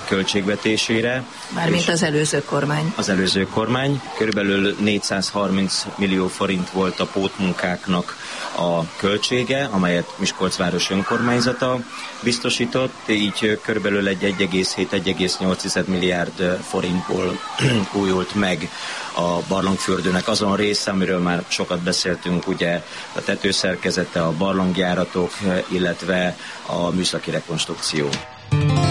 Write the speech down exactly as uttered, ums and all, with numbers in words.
költségvetésére. Mármint az előző kormány. Az előző kormány. Körülbelül négyszázharminc millió forint volt a pótmunkáknak a költsége, amelyet Miskolc város önkormányzata biztosított, így körülbelül egy egy egész hét - egy egész nyolc milliárd forintból újult meg a barlangfürdőnek azon része, amiről már sokat beszéltünk, ugye a tetőszerkezete, a barlangjáratok, illetve a műszaki rekonstrukció.